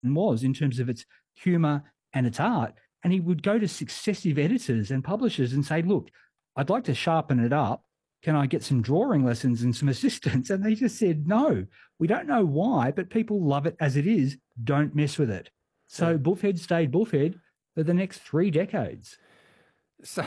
was in terms of its humour and its art. And he would go to successive editors and publishers and say, look, I'd like to sharpen it up. Can I get some drawing lessons and some assistance? And they just said, no, we don't know why, but people love it as it is. Don't mess with it. So Buffhead stayed Buffhead for the next 3 decades. So...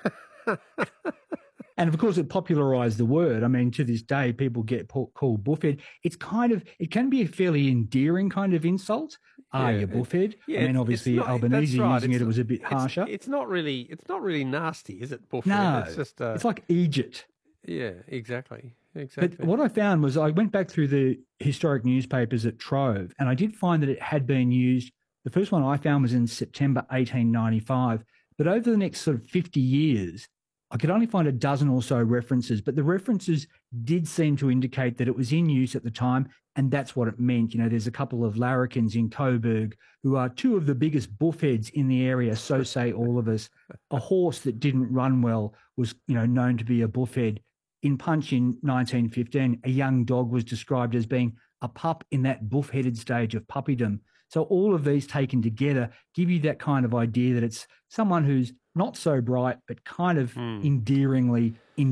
And of course, it popularised the word. I mean, to this day, people get called buffhead. It can be a fairly endearing kind of insult. You buffhead. Yeah, I mean, obviously, Albanese using it was a bit harsher. It's not really nasty, is it, buffhead? No, it's just it's like Egypt. Yeah, exactly. But what I found was I went back through the historic newspapers at Trove, and I did find that it had been used. The first one I found was in September 1895. But over the next sort of 50 years, I could only find a dozen or so references, but the references did seem to indicate that it was in use at the time, and that's what it meant. You know, there's a couple of larrikins in Coburg who are two of the biggest buffheads in the area, so say all of us. A horse that didn't run well was, known to be a buffhead. In Punch in 1915, a young dog was described as being a pup in that buff-headed stage of puppydom. So all of these taken together give you that kind of idea that it's someone who's not so bright, but kind of endearingly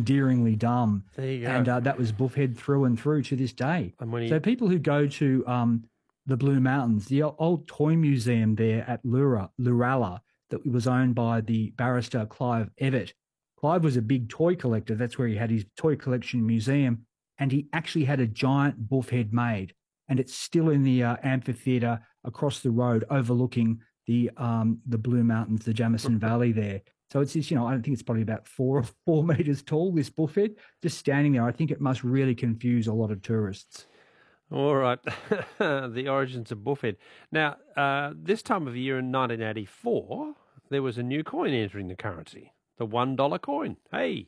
dumb. There you go. And that was buffhead through and through to this day. So people who go to the Blue Mountains, the old toy museum there at Lurala that was owned by the barrister Clive Evatt. Clive was a big toy collector. That's where he had his toy collection museum. And he actually had a giant buffhead made. And it's still in the amphitheatre across the road overlooking the Blue Mountains, the Jamison Valley there. So it's just, I don't think it's probably about 4 meters tall, this buffhead, just standing there. I think it must really confuse a lot of tourists. All right. The origins of buffhead. Now, this time of year in 1984, there was a new coin entering the currency, the $1 coin. Hey,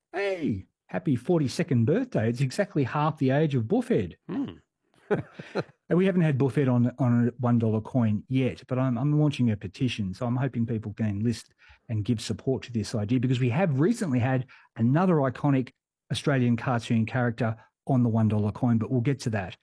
happy 42nd birthday. It's exactly half the age of buffhead. And we haven't had buffhead on a $1 coin yet, but I'm launching a petition, so I'm hoping people can enlist and give support to this idea, because we have recently had another iconic Australian cartoon character on the $1 coin, but we'll get to that.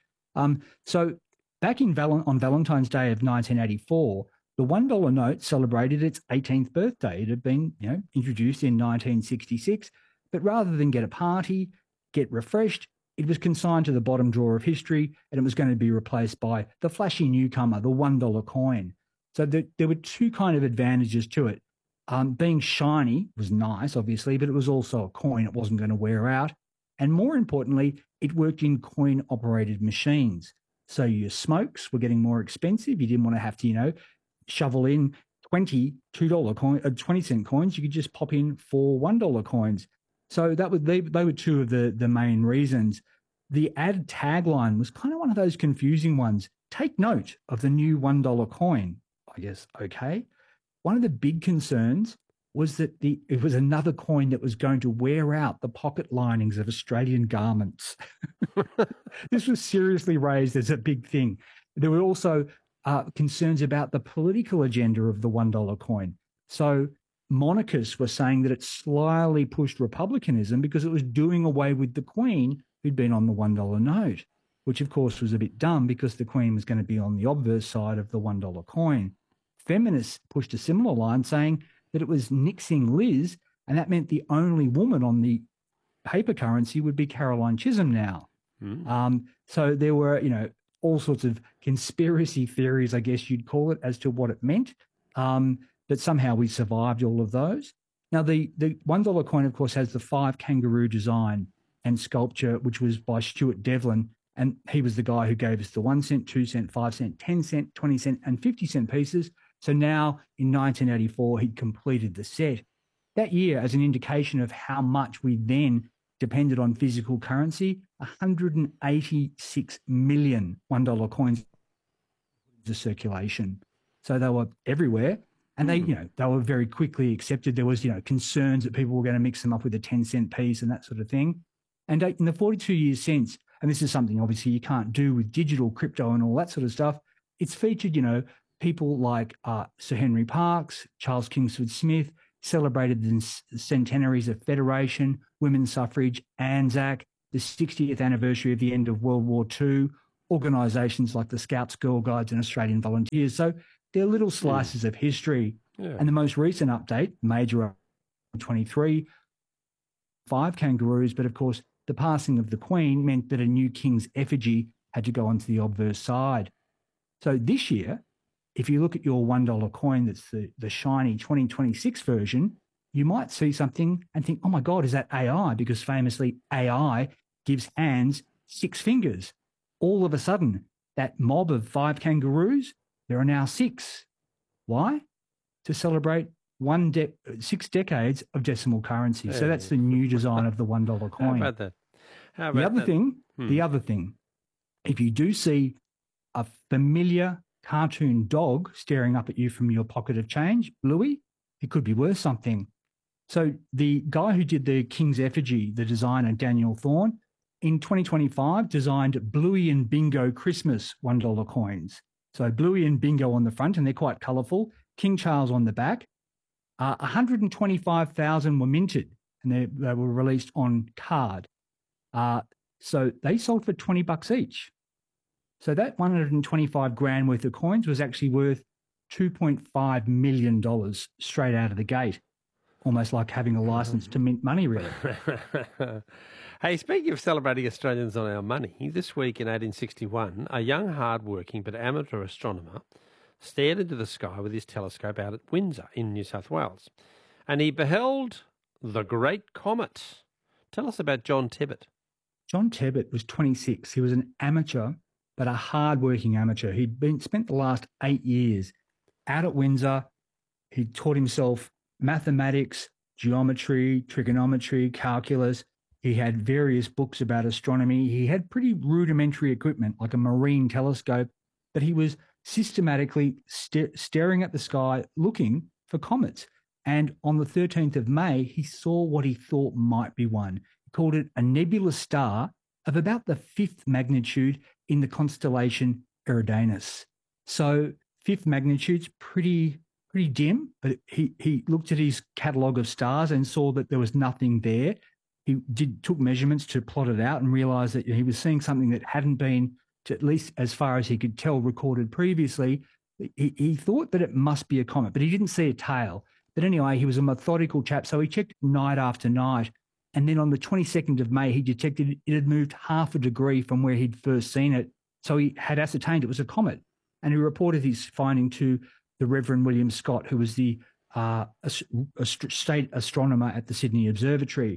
So back on Valentine's Day of 1984, the $1 note celebrated its 18th birthday. It had been, introduced in 1966, but rather than get a party, get refreshed, it was consigned to the bottom drawer of history, and it was going to be replaced by the flashy newcomer, the $1 coin. So there were two kind of advantages to it. Being shiny was nice, obviously, but it was also a coin. It wasn't going to wear out. And more importantly, it worked in coin-operated machines. So your smokes were getting more expensive. You didn't want to have to, shovel in 20 cent coins. You could just pop in 4 $1 coins. So they were two of the main reasons. The ad tagline was kind of one of those confusing ones. Take note of the new $1 coin. I guess, okay. One of the big concerns was that it was another coin that was going to wear out the pocket linings of Australian garments. This was seriously raised as a big thing. There were also concerns about the political agenda of the $1 coin. So monarchists were saying that it slyly pushed republicanism because it was doing away with the Queen, who'd been on the $1 note, which of course was a bit dumb because the Queen was going to be on the obverse side of the $1 coin. Feminists pushed a similar line saying that it was nixing Liz, and that meant the only woman on the paper currency would be Caroline Chisholm now. So there were, all sorts of conspiracy theories, I guess you'd call it, as to what it meant. But somehow we survived all of those. Now, the $1 coin, of course, has the 5 kangaroo design and sculpture, which was by Stuart Devlin, and he was the guy who gave us the 1 cent, 2 cent, 5 cent, 10 cent, 20 cent, and 50 cent pieces. So now, in 1984, he'd completed the set. That year, as an indication of how much we then depended on physical currency, 186 million $1 coins into circulation. So they were everywhere. And they were very quickly accepted. There was, concerns that people were going to mix them up with a 10-cent piece and that sort of thing. And in the 42 years since, and this is something obviously you can't do with digital crypto and all that sort of stuff, it's featured, people like Sir Henry Parkes, Charles Kingsford Smith, celebrated the centenaries of Federation, women's suffrage, Anzac, the 60th anniversary of the end of World War II, organisations like the Scouts, Girl Guides and Australian Volunteers. So they're little slices of history. Yeah. And the most recent update, Major 23, 5 kangaroos, but of course the passing of the Queen meant that a new king's effigy had to go onto the obverse side. So this year, if you look at your $1 coin, that's the shiny 2026 version, you might see something and think, oh my God, is that AI? Because famously AI gives hands 6 fingers. All of a sudden, that mob of 5 kangaroos, there are now 6. Why? To celebrate 6 decades of decimal currency. So that's the new design of the $1 coin. How about that? The other thing, if you do see a familiar cartoon dog staring up at you from your pocket of change, Bluey, it could be worth something. So the guy who did the King's Effigy, the designer Daniel Thorne, in 2025 designed Bluey and Bingo Christmas $1 coins. So Bluey and Bingo on the front, and they're quite colourful. King Charles on the back. 125,000 were minted, and they were released on card. So they sold for $20 each. So that 125 grand worth of coins was actually worth $2.5 million straight out of the gate. Almost like having a license to mint money, really. Hey, speaking of celebrating Australians on our money, this week in 1861, a young, hard-working but amateur astronomer stared into the sky with his telescope out at Windsor in New South Wales, and he beheld the Great Comet. Tell us about John Tebbutt. John Tebbutt was 26. He was an amateur, but a hard-working amateur. He'd spent the last 8 years out at Windsor. He taught himself mathematics, geometry, trigonometry, calculus. He had various books about astronomy. He had pretty rudimentary equipment, like a marine telescope, but he was systematically staring at the sky, looking for comets. And on the 13th of May, he saw what he thought might be one. He called it a nebulous star of about the 5th magnitude in the constellation Eridanus. So 5th magnitude's pretty dim, but he looked at his catalogue of stars and saw that there was nothing there. He took measurements to plot it out and realised that he was seeing something that hadn't been, to at least as far as he could tell, recorded previously. He thought that it must be a comet, but he didn't see a tail. But anyway, he was a methodical chap, so he checked night after night. And then on the 22nd of May, he detected it had moved half a degree from where he'd first seen it. So he had ascertained it was a comet. And he reported his finding to the Reverend William Scott, who was the state astronomer at the Sydney Observatory.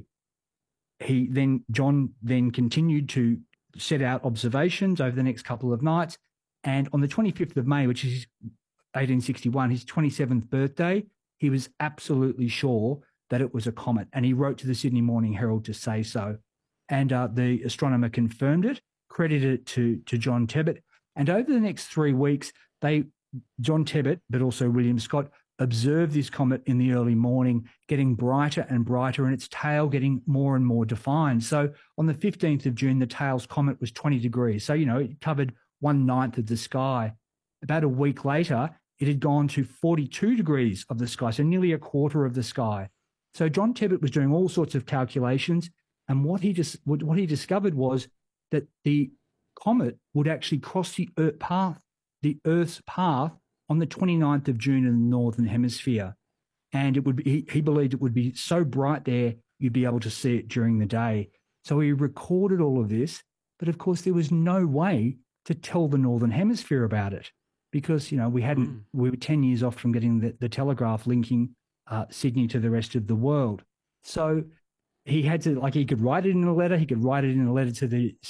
John then continued to set out observations over the next couple of nights. And on the 25th of May, which is 1861, his 27th birthday, he was absolutely sure that it was a comet. And he wrote to the Sydney Morning Herald to say so. And the astronomer confirmed it, credited it to John Tebbutt. And over the next 3 weeks, John Tebbutt, but also William Scott, observed this comet in the early morning, getting brighter and brighter, and its tail getting more and more defined. So on the 15th of June, the tail's comet was 20 degrees. So, it covered 1/9 of the sky. About a week later, it had gone to 42 degrees of the sky, so nearly a quarter of the sky. So John Tebbutt was doing all sorts of calculations, and what he discovered was that the comet would actually cross the Earth's path on the 29th of June in the Northern Hemisphere. And he believed it would be so bright there, you'd be able to see it during the day. So he recorded all of this, but of course there was no way to tell the Northern Hemisphere about it because, we were 10 years off from getting the telegraph linking Sydney to the rest of the world. So he had to, he could write it in a letter, to the